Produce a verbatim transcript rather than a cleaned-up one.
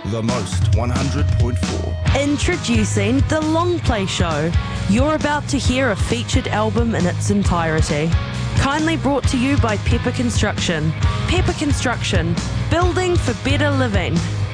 The Most one hundred point four. Introducing The Long Play Show. You're about to hear a featured album in its entirety. Kindly brought to you by Pepper Construction. Pepper Construction, building for better living.